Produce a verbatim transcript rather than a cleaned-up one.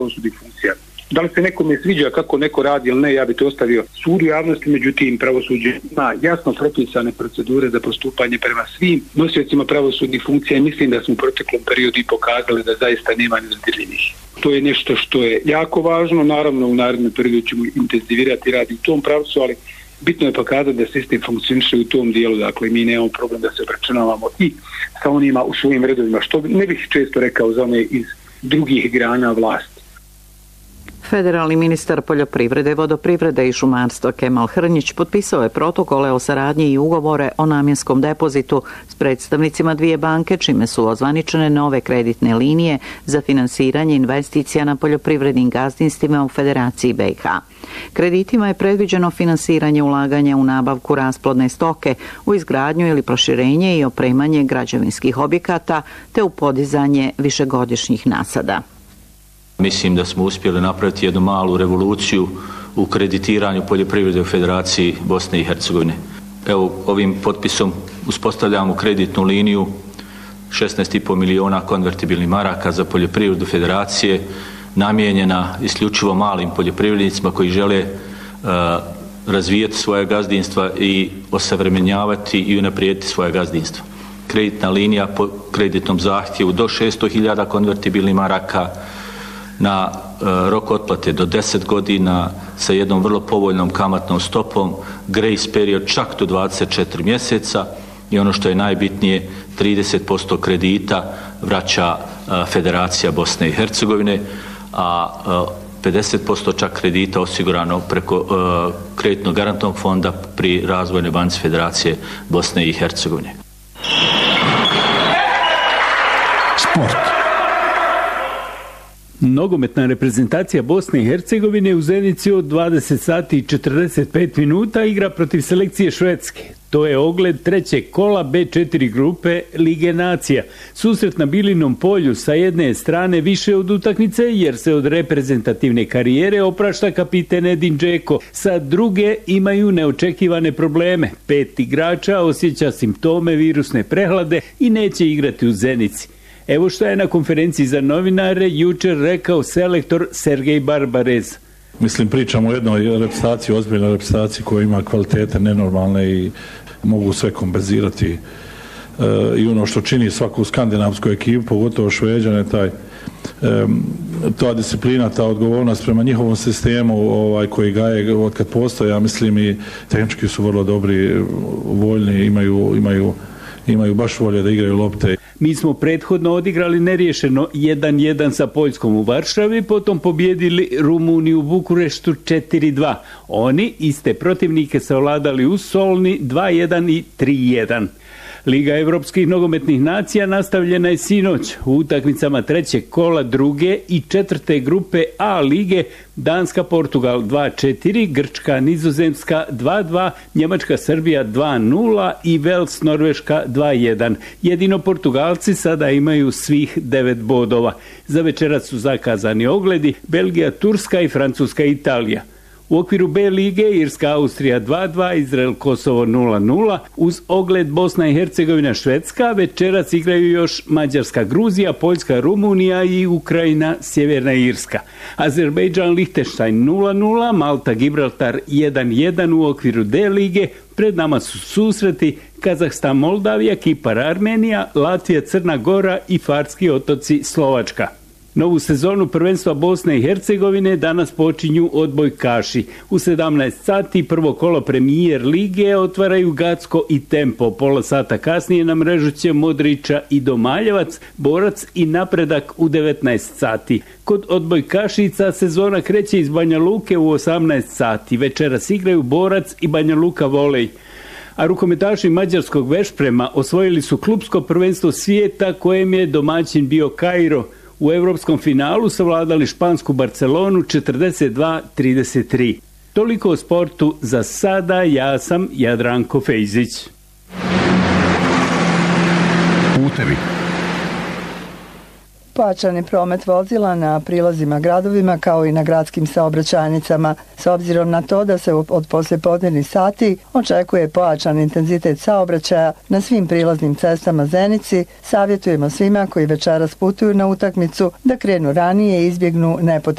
pravosudnih funkcija. Da li se nekome sviđa kako neko radi ili ne, ja bi to ostavio sudu javnosti, međutim pravosuđe ima jasno propisane procedure za postupanje prema svim nosiocima pravosudnih funkcija i mislim da smo u proteklom periodu i pokazali da zaista nema nedodirljivih. To je nešto što je jako važno, naravno u narednom periodu ćemo intenzivirati rad u tom pravcu, ali bitno je pokazati da sistem funkcioniše u tom dijelu, dakle mi nemamo problem da se obračunavamo i sa onima u svojim redovima, što ne bih često rekao za one iz drugih grana vlasti. Federalni ministar poljoprivrede, vodoprivrede i šumarstva Kemal Hrnjić potpisao je protokole o saradnji i ugovore o namjenskom depozitu s predstavnicima dvije banke, čime su ozvaničene nove kreditne linije za finansiranje investicija na poljoprivrednim gazdinstvima u Federaciji B i H. Kreditima je predviđeno finansiranje ulaganja u nabavku rasplodne stoke, u izgradnju ili proširenje i opremanje građevinskih objekata te u podizanje višegodišnjih nasada. Mislim da smo uspjeli napraviti jednu malu revoluciju u kreditiranju poljoprivrede u Federaciji Bosne i Hercegovine. Evo, ovim potpisom uspostavljamo kreditnu liniju šesnaest i po miliona konvertibilnih maraka za poljoprivredu Federacije, namijenjena isključivo malim poljoprivrednicima koji žele uh, razvijati svoje gazdinstva i osavremenjavati i unaprijediti svoje gazdinstva. Kreditna linija po kreditnom zahtjevu do šesto hiljada konvertibilnih maraka, na e, rok otplate do deset godina sa jednom vrlo povoljnom kamatnom stopom, grace period čak do dvadeset četiri mjeseca i ono što je najbitnije, trideset posto kredita vraća e, Federacija Bosne i Hercegovine, a e, pedeset posto čak kredita osigurano preko e, kreditnog garantnog fonda pri Razvojnoj banci Federacije Bosne i Hercegovine. Sport. Nogometna reprezentacija Bosne i Hercegovine u Zenici od dvadeset sati i četrdeset pet minuta igra protiv selekcije Švedske. To je ogled trećeg kola be četiri grupe Lige nacija. Susret na Bilinom polju sa jedne strane više od utakmice jer se od reprezentativne karijere oprašta kapiten Edin Džeko. Sa druge imaju neočekivane probleme. Pet igrača osjeća simptome virusne prehlade i neće igrati u Zenici. Evo što je na konferenciji za novinare jučer rekao selektor Sergej Barbarez. Mislim, pričamo o jednoj reprezentaciji, ozbiljnoj reprezentaciji koja ima kvalitete nenormalne i mogu sve kompenzirati. E, I ono što čini svaku skandinavsku ekipu, pogotovo Šveđane, taj, e, ta disciplina, ta odgovornost prema njihovom sistemu ovaj, koji gaje od kad postoje, ja mislim i tehnički su vrlo dobri, voljni, imaju, imaju, imaju baš volje da igraju lopte. Mi smo prethodno odigrali neriješeno jedan jedan sa Poljskom u Varšavi, potom pobjedili Rumuniju u Bukureštu četiri dva. Oni iste protivnike savladali u Solni dva jedan i tri jedan. Liga evropskih nogometnih nacija nastavljena je sinoć u utakmicama trećeg kola druge i četvrte grupe A lige. Danska Portugal dva četiri, Grčka Nizozemska dva dva, Njemačka Srbija dva nula i Vels Norveška dva jedan. Jedino Portugalci sada imaju svih devet bodova. Za večeras su zakazani ogledi Belgija, Turska i Francuska Italija. U okviru B lige Irska Austrija dva dva, Izrael Kosovo nula nula, uz ogled Bosna i Hercegovina Švedska, večeras igraju još Mađarska Gruzija, Poljska Rumunija i Ukrajina Sjeverna Irska. Azerbejdžan Lihtenštajn nula nula, Malta Gibraltar jedan jedan u okviru D lige, pred nama su susreti Kazahstan Moldavija, Kipar Armenija, Latvija Crna Gora i Farski otoci Slovačka. Novu sezonu prvenstva Bosne i Hercegovine danas počinju odbojkaši. U sedamnaest sati prvo kolo premijer lige otvaraju Gacko i Tempo. Pola sata kasnije na mrežu će Modrića i Domaljevac, Borac i Napredak u devetnaest sati. Kod odbojkašica sezona kreće iz Banja Luke u osamnaest sati. Večeras igraju Borac i Banja Luka volej. A rukometaši mađarskog Vešprema osvojili su klupsko prvenstvo svijeta kojem je domaćin bio Kairo. U evropskom finalu savladali špansku Barcelonu četrdeset dva trideset tri. Toliko o sportu za sada, ja sam Jadranko Fejzić. Putevi. Pojačan je promet vozila na prilazima gradovima kao i na gradskim saobraćajnicama. S obzirom na to da se od poslijepodnevnih sati očekuje pojačan intenzitet saobraćaja na svim prilaznim cestama Zenici, savjetujemo svima koji večeras putuju na utakmicu da krenu ranije i izbjegnu nepotrebne